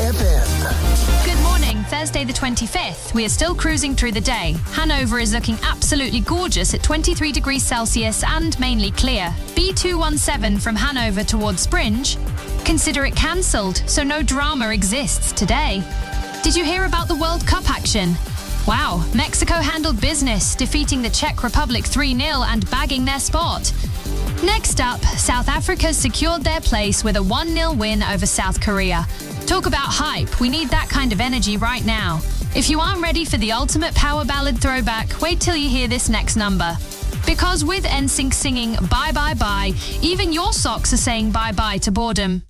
FM. Good morning, Thursday the 25th. We are still cruising through the day. Hanover is looking absolutely gorgeous at 23 degrees Celsius and mainly clear. B217 from Hanover towards Springe. Consider it cancelled, so no drama exists today. Did you hear about the World Cup action? Wow, Mexico handled business, defeating the Czech Republic 3-0 and bagging their spot. Next up, South Africa secured their place with a 1-0 win over South Korea. Talk about hype, we need that kind of energy right now. If you aren't ready for the ultimate power ballad throwback, wait till you hear this next number. Because with NSYNC singing Bye Bye Bye, even your socks are saying bye bye to boredom.